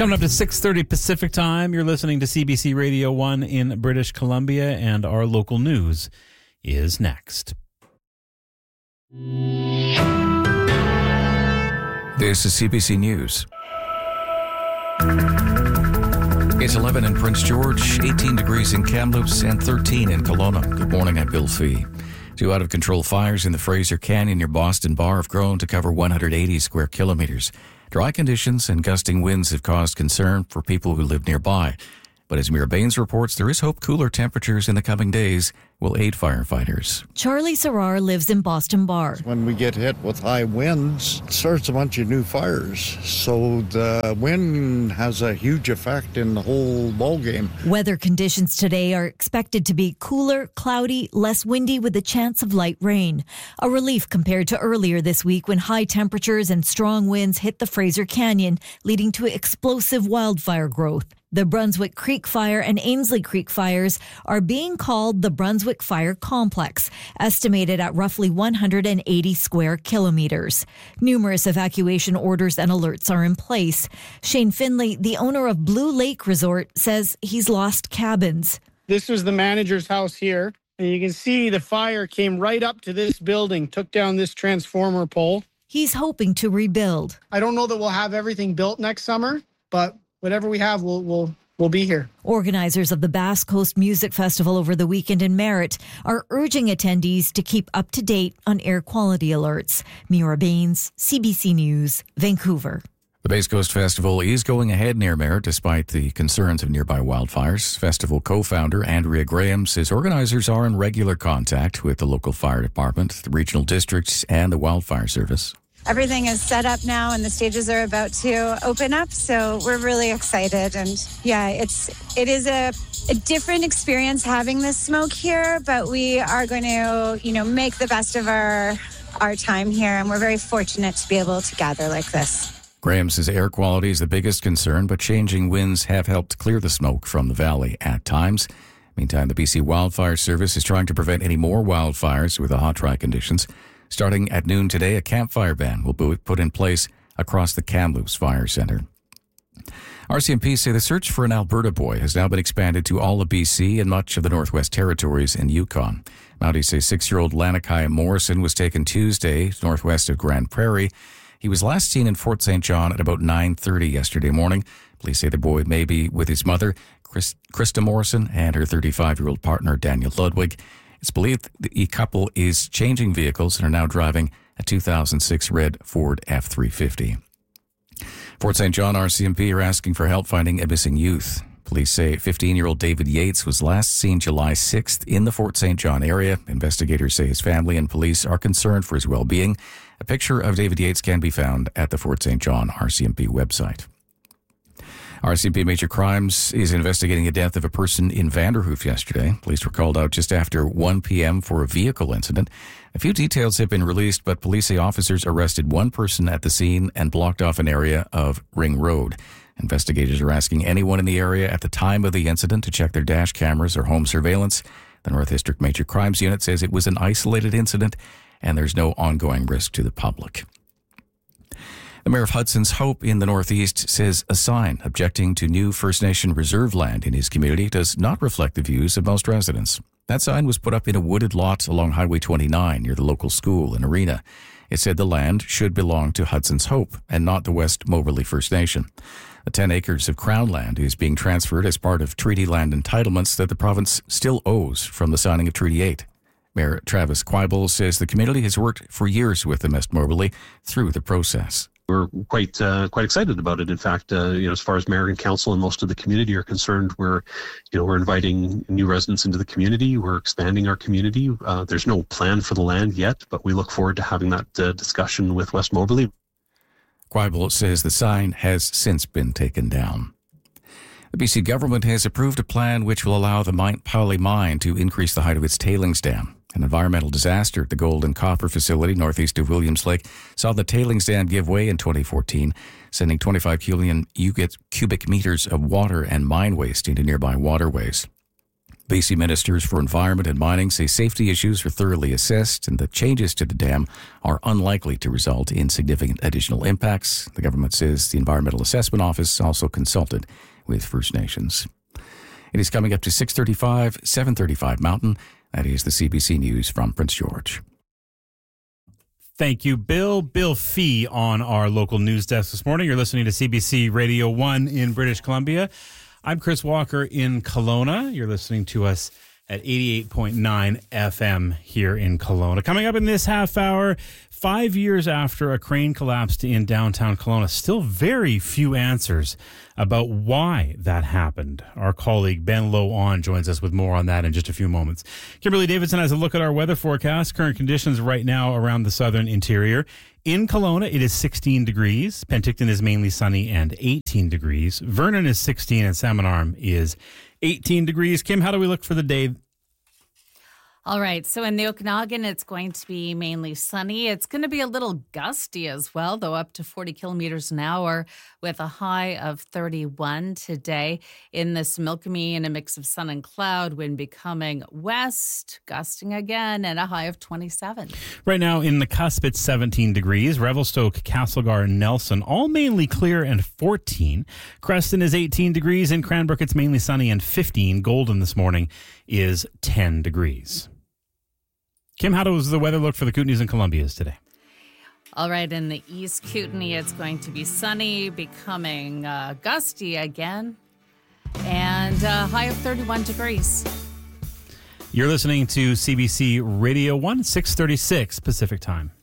Coming up to 6:30 Pacific Time, you're listening to CBC Radio 1 in British Columbia, and our local news is next. This is CBC News. It's 11 in Prince George, 18 degrees in Kamloops, and 13 in Kelowna. Good morning, I'm Bill Fee. Two out-of-control fires in the Fraser Canyon near Boston Bar have grown to cover 180 square kilometers. Dry conditions and gusting winds have caused concern for people who live nearby. But as Mira Baines reports, there is hope cooler temperatures in the coming days will aid firefighters. Charlie Serrar lives in Boston Bar. When we get hit with high winds, it starts a bunch of new fires. So the wind has a huge effect in the whole ballgame. Weather conditions today are expected to be cooler, cloudy, less windy with a chance of light rain. A relief compared to earlier this week when high temperatures and strong winds hit the Fraser Canyon, leading to explosive wildfire growth. The Brunswick Creek Fire and Ainsley Creek fires are being called the Brunswick Fire Complex, estimated at roughly 180 square kilometers. Numerous evacuation orders and alerts are in place. Shane Finley, the owner of Blue Lake Resort, says he's lost cabins. This was the manager's house here, and you can see the fire came right up to this building, took down this transformer pole. He's hoping to rebuild. I don't know that we'll have everything built next summer, but whatever we have, we'll be here. Organizers of the Basque Coast Music Festival over the weekend in Merritt are urging attendees to keep up to date on air quality alerts. Mira Baines, CBC News, Vancouver. The Basque Coast Festival is going ahead near Merritt despite the concerns of nearby wildfires. Festival co-founder Andrea Graham says organizers are in regular contact with the local fire department, the regional districts, and the wildfire service. Everything is set up now and the stages are about to open up, so we're really excited. And yeah, it is a different experience having this smoke here, but we are going to, make the best of our time here, and we're very fortunate to be able to gather like this. Graham says air quality is the biggest concern, but changing winds have helped clear the smoke from the valley at times. Meantime, the BC Wildfire Service is trying to prevent any more wildfires with the hot, dry conditions. Starting at noon today, a campfire ban will be put in place across the Kamloops Fire Centre. RCMP say the search for an Alberta boy has now been expanded to all of BC and much of the Northwest Territories and Yukon. Mounties say 6-year-old Lanakai Morrison was taken Tuesday northwest of Grand Prairie. He was last seen in Fort St. John at about 9:30 yesterday morning. Police say the boy may be with his mother, Krista Morrison, and her 35-year-old partner, Daniel Ludwig. It's believed the couple is changing vehicles and are now driving a 2006 red Ford F-350. Fort St. John RCMP are asking for help finding a missing youth. Police say 15-year-old David Yates was last seen July 6th in the Fort St. John area. Investigators say his family and police are concerned for his well-being. A picture of David Yates can be found at the Fort St. John RCMP website. RCMP Major Crimes is investigating the death of a person in Vanderhoof yesterday. Police were called out just after 1 p.m. for a vehicle incident. A few details have been released, but police say officers arrested one person at the scene and blocked off an area of Ring Road. Investigators are asking anyone in the area at the time of the incident to check their dash cameras or home surveillance. The North District Major Crimes Unit says it was an isolated incident and there's no ongoing risk to the public. The mayor of Hudson's Hope in the Northeast says a sign objecting to new First Nation reserve land in his community does not reflect the views of most residents. That sign was put up in a wooded lot along Highway 29 near the local school and arena. It said the land should belong to Hudson's Hope and not the West Moberly First Nation. The 10 acres of Crown land is being transferred as part of treaty land entitlements that the province still owes from the signing of Treaty 8. Mayor Travis Quibel says the community has worked for years with the West Moberly through the process. We're quite excited about it. In fact, as far as mayor and council and most of the community are concerned, we're inviting new residents into the community. We're expanding our community. There's no plan for the land yet, but we look forward to having that discussion with West Moberly. Quibel says the sign has since been taken down. The BC government has approved a plan which will allow the Mount Powley mine to increase the height of its tailings dam. An environmental disaster at the gold and copper facility northeast of Williams Lake saw the tailings dam give way in 2014, sending 25 million cubic meters of water and mine waste into nearby waterways. BC ministers for Environment and Mining say safety issues are thoroughly assessed and the changes to the dam are unlikely to result in significant additional impacts. The government says the Environmental Assessment Office also consulted with First Nations. It is coming up to 6:35, 7:35 Mountain. That is the CBC News from Prince George. Thank you, Bill. Bill Fee on our local news desk this morning. You're listening to CBC Radio 1 in British Columbia. I'm Chris Walker in Kelowna. You're listening to us at 88.9 FM here in Kelowna. Coming up in this half hour, 5 years after a crane collapsed in downtown Kelowna, still very few answers about why that happened. Our colleague Ben Low-On joins us with more on that in just a few moments. Kimberly Davidson has a look at our weather forecast. Current conditions right now around the southern interior. In Kelowna, it is 16 degrees. Penticton is mainly sunny and 18 degrees. Vernon is 16 and Salmon Arm is 18 degrees. Kim, how do we look for the day? All right. So in the Okanagan, it's going to be mainly sunny. It's going to be a little gusty as well, though up to 40 kilometers an hour with a high of 31 today. In the Similkameen, and a mix of sun and cloud, wind becoming west, gusting again, and a high of 27. Right now in the cusp, it's 17 degrees. Revelstoke, Castlegar, and Nelson, all mainly clear and 14. Creston is 18 degrees. In Cranbrook, it's mainly sunny and 15. Golden this morning is 10 degrees. Kim, how does the weather look for the Kootenays and Columbias today? All right, in the East Kootenay, it's going to be sunny, becoming gusty again, and a high of 31 degrees. You're listening to CBC Radio 1, 6:36 Pacific Time.